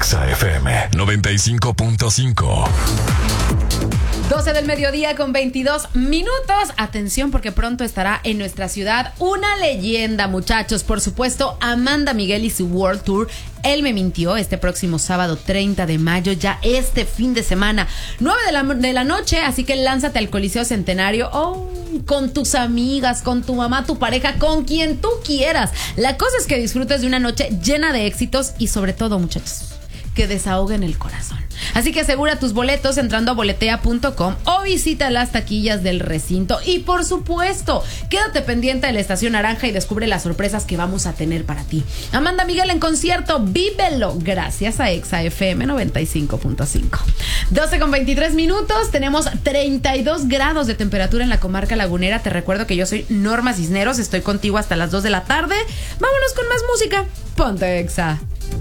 Exa FM 95.5. 12 del mediodía con 22 minutos. Atención, porque pronto estará en nuestra ciudad una leyenda, muchachos. Por supuesto, Amanda Miguel y su World Tour. Él me mintió, este próximo sábado 30 de mayo, ya este fin de semana, 9 de la noche, así que lánzate al Coliseo Centenario, con tus amigas, con tu mamá, tu pareja, con quien tú quieras. La cosa es que disfrutes de una noche llena de éxitos y sobre todo, muchachos, que desahoguen el corazón. Así que asegura tus boletos entrando a boletea.com o visita las taquillas del recinto. Y por supuesto, quédate pendiente de la Estación Naranja y descubre las sorpresas que vamos a tener para ti. Amanda Miguel en concierto, vívelo, gracias a Exa FM 95.5. 12 con 23 minutos, tenemos 32 grados de temperatura en la comarca lagunera. Te recuerdo que yo soy Norma Cisneros, estoy contigo hasta las 2 de la tarde. Vámonos con más música. Ponte Exa.